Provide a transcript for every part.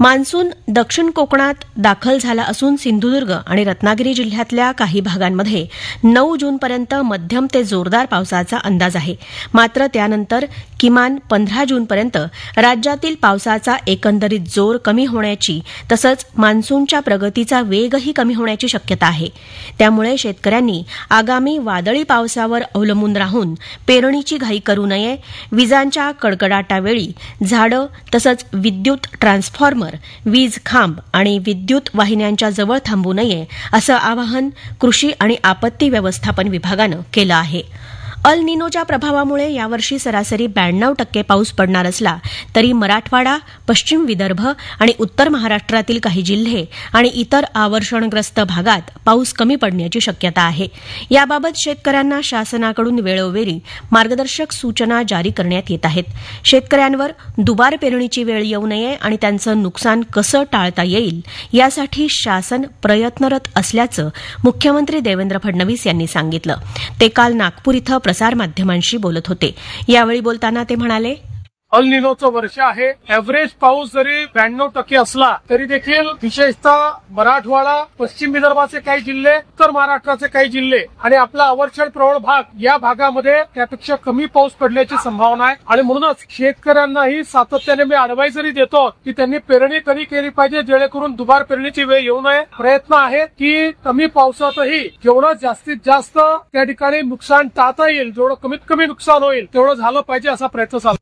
Monsoon दक्षिण कोकणात दाखल झाला असून सिंधुदुर्ग आणि रत्नागिरी जिल्ह्यातल्या काही भागांमध्ये 9 जूनपर्यंत मध्यम ते जोरदार पावसाचा अंदाज आहे. मात्र त्यानंतर किमान 15 जूनपर्यंत राज्यातील पावसाचा एकंदरीत जोर कमी होण्याची तसंच मान्सूनच्या प्रगतीचा वेगही कमी होण्याची शक्यता आहे. त्यामुळे शेतकऱ्यांनी आगामी वादळी पावसावर अवलंबून राहून पेरणीची घाई करू नये. विजांच्या कडकडाटावेळी झाडं तसंच विद्युत ट्रान्सफॉर्मर, वीज खांब आणि विद्युत वाहिन्यांच्या जवळ थांबू नये असं आवाहन कृषी आणि आपत्ती व्यवस्थापन विभागानं केलं आहे. अल निनोच्या प्रभावामुळे यावर्षी सरासरी 92% पाऊस पडणार असला तरी मराठवाडा, पश्चिम विदर्भ आणि उत्तर महाराष्ट्रातील काही जिल्हे आणि इतर आवर्षणग्रस्त भागात पाऊस कमी पडण्याची शक्यता आहे. याबाबत शेतकऱ्यांना शासनाकडून वेळोवेळी मार्गदर्शक सूचना जारी करण्यात येत आहेत. शेतकऱ्यांवर दुबार पेरणीची वेळ येऊ नये आणि त्यांचं नुकसान कसं टाळता येईल यासाठी शासन प्रयत्नरत असल्याचं मुख्यमंत्री देवेंद्र फडणवीस यांनी सांगितलं. ते काल नागपूर इथं प्रसारमाध्यमांशी बोलत होते. यावेळी बोलताना ते म्हणाले, अल निनोचं वर्ष आहे. एव्हरेज पाऊस जरी 92% असला तरी देखील विशेषतः मराठवाडा, पश्चिम विदर्भाचे काही जिल्हे, उत्तर महाराष्ट्राचे काही जिल्हे आणि आपला अवर्षण प्रवण भाग या भागामध्ये त्यापेक्षा कमी पाऊस पडण्याची संभावना आहे. आणि म्हणूनच शेतकऱ्यांनाही सातत्याने मी अडवायझरी देतो की त्यांनी पेरणी कधी केली पाहिजे जेणेकरून दुबार पेरणीची वेळ येऊ नये. प्रयत्न आहेत की कमी पावसातही जेवढं जास्तीत जास्त त्या ठिकाणी नुकसान टाळता येईल, जेवढं कमीत कमी नुकसान होईल तेवढं झालं पाहिजे असा प्रयत्न चालू.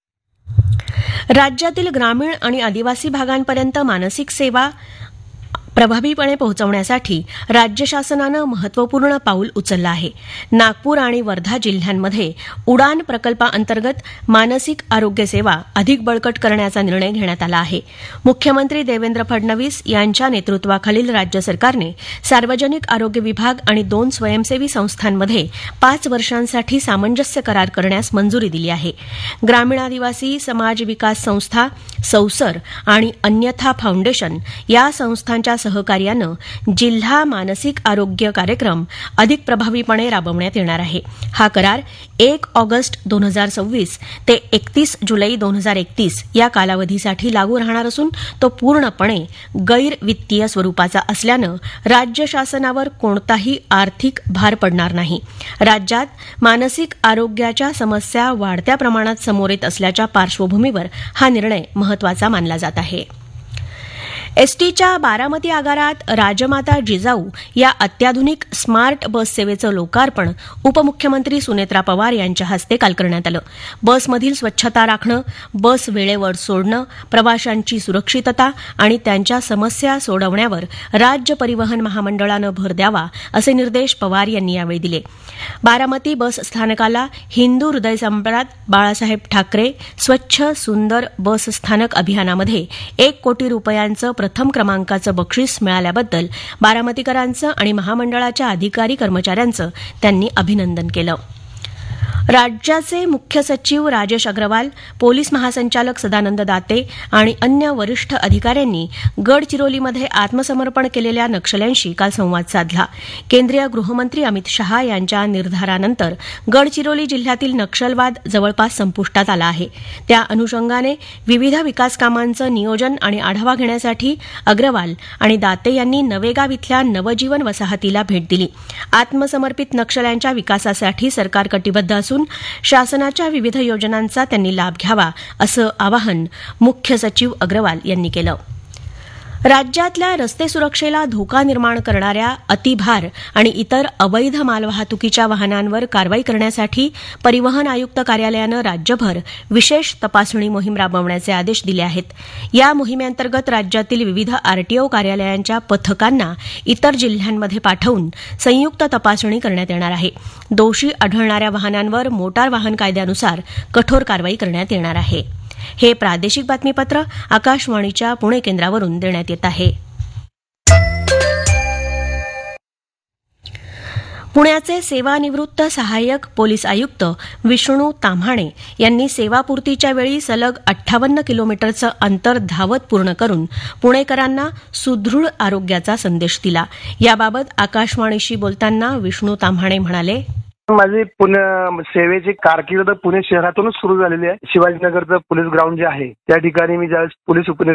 राज्यातील ग्रामीण आणि आदिवासी भागांपर्यंत मानसिक सेवा प्रभावीपणे पोहोचवण्यासाठी राज्य शासनानं महत्वपूर्ण पाऊल उचललं आहे. नागपूर आणि वर्धा जिल्ह्यांमध्ये उडान प्रकल्पाअंतर्गत मानसिक आरोग्य सेवा अधिक बळकट करण्याचा निर्णय घेण्यात आला आहे. मुख्यमंत्री देवेंद्र फडणवीस यांच्या नेतृत्वाखालील राज्य सरकारने सार्वजनिक आरोग्य विभाग आणि 2 स्वयंसेवी संस्थांमध्ये 5 वर्षांसाठी सामंजस्य करार करण्यास मंजुरी दिली आहे. ग्रामीण आदिवासी समाज विकास संस्था, सौसर आणि अन्यथा फाउंडेशन या संस्थांच्या सहकार्यानं जिल्हा मानसिक आरोग्य कार्यक्रम अधिक प्रभावीपणे राबवण्यात येणार आहे. हा करार 1 ऑगस्ट 2026 ते 31 जुलै 2031 या कालावधीसाठी लागू राहणार असून तो पूर्णपणे गैर वित्तीय स्वरूपाचा असल्यानं राज्य शासनावर कोणताही आर्थिक भार पडणार नाही. राज्यात मानसिक आरोग्याच्या समस्या वाढत्या प्रमाणात समोर येत असल्याच्या पार्श्वभूमीवर हा निर्णय महत्वाचा मानला जात आहे. एसटीच्या बारामती आगारात राजमाता जिजाऊ या अत्याधुनिक स्मार्ट बस सेवेचं लोकार्पण उपमुख्यमंत्री सुनेत्रा पवार यांच्या हस्ते काल करण्यात आलं. बसमधील स्वच्छता राखणं, बस वेळेवर सोडणं, प्रवाशांची सुरक्षितता आणि त्यांच्या समस्या सोडवण्यावर राज्य परिवहन महामंडळानं भर द्यावा असे निर्देश पवार यांनी यावेळी दिले. बारामती बस स्थानकाला हिंदू हृदय सम्राट बाळासाहेब ठाकरे स्वच्छ सुंदर बस स्थानक अभियानामध्ये 1 कोटी रुपयांचं प्रथम क्रमांकाचं बक्षीस मिळाल्याबद्दल बारामतीकरांचं आणि महामंडळाच्या अधिकारी कर्मचाऱ्यांचं त्यांनी अभिनंदन केलं. राज्याचे मुख्य सचिव राजेश अग्रवाल, पोलीस महासंचालक सदानंद दाते आणि अन्य वरिष्ठ अधिकाऱ्यांनी गडचिरोलीमध्ये आत्मसमर्पण केलेल्या नक्षल्यांशी काल संवाद साधला. केंद्रीय गृहमंत्री अमित शहा यांच्या निर्धारानंतर गडचिरोली जिल्ह्यातील नक्षलवाद जवळपास संपुष्टात आला आहे. त्या अनुषंगाने विविध विकास कामांचं नियोजन आणि आढावा घेण्यासाठी अग्रवाल आणि दाते यांनी नवेगाव इथल्या नवजीवन वसाहतीला भेट दिली. आत्मसमर्पित नक्षल्यांच्या विकासासाठी सरकार कटिबद्ध असून शासनाच्या विविध योजनांचा त्यांनी लाभ घ्यावा असं आवाहन मुख्य सचिव अग्रवाल यांनी केलं. राज्यातल्या रस्ते सुरक्षेला धोका निर्माण करणाऱ्या अतिभार आणि इतर अवैध मालवाहतुकीच्या वाहनांवर कारवाई करण्यासाठी परिवहन आयुक्त कार्यालयानं राज्यभर विशेष तपासणी मोहीम राबवण्याचे आदेश दिले आहेत. या मोहिमेअंतर्गत राज्यातील विविध आरटीओ कार्यालयांच्या पथकांना इतर जिल्ह्यांमध्ये पाठवून संयुक्त तपासणी करण्यात येणार आहे. दोषी आढळणाऱ्या वाहनांवर मोटार वाहन कायद्यानुसार कठोर कारवाई करण्यात येणार आहे. हे प्रादेशिक बातमीपत्र आकाशवाणीच्या पुणे केंद्रावरून देण्यात येत आहे. पुण्याचे सेवानिवृत्त सहाय्यक पोलीस आयुक्त विष्णू ताम्हाणे यांनी सेवापूर्तीच्या वेळी सलग 58 किलोमीटरचं अंतर धावत पूर्ण करून पुणेकरांना सुदृढ आरोग्याचा संदेश दिला. याबाबत आकाशवाणीशी बोलताना विष्णू ताम्हाणे म्हणाले, माझी पुणे सेवेची कारकीर्द पुणे शहरातूनच सुरू झालेली आहे. शिवाजीनगरचं पोलीस ग्राउंड जे आहे त्या ठिकाणी मी ज्यावेळेस पोलीस